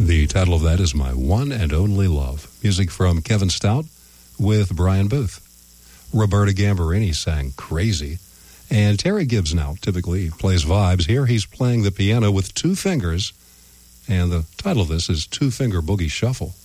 The title of that is My One and Only Love. Music from Kevin Stout with Brian Booth. Roberta Gambarini sang Crazy. And Terry Gibbs now typically plays vibes. Here he's playing the piano with two fingers. And the title of this is Two Finger Boogie Shuffle.